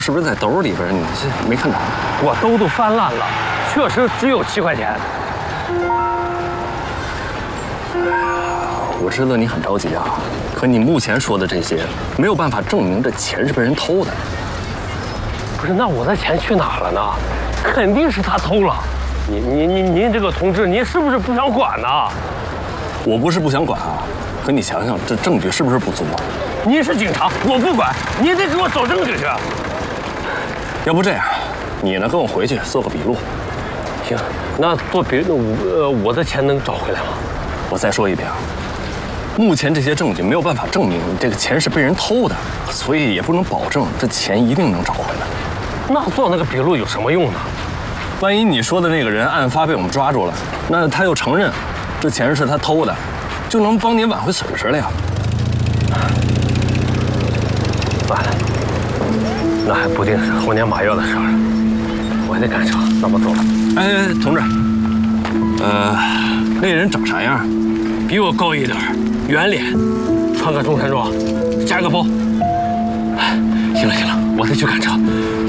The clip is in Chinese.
是不是在兜里边？你这没看着？ 我兜都翻烂了，确实只有7块钱。 我知道你很着急啊，可你目前说的这些没有办法证明这钱是被人偷的。 不是，那我的钱去哪了呢？肯定是他偷了。您这个同志，您是不是不想管呢？ 我不是不想管啊，可你想想，这证据是不是不足啊？ 您是警察，我不管，您得给我找证据去。 要不这样，你呢跟我回去做个笔录。 行，那做笔录，我的钱能找回来吗？ 我再说一遍啊，目前这些证据没有办法证明你这个钱是被人偷的，所以也不能保证这钱一定能找回来。 那做那个笔录有什么用呢？ 万一你说的那个人案发被我们抓住了，那他又承认这钱是他偷的，就能帮您挽回损失了呀。 完了，那还不定是猴年马月的事儿，我还得赶车，那我走了。 哎，同志，那人长啥样？ 比我高一点，圆脸，穿个中山装，夹个包。行了，我得去赶车，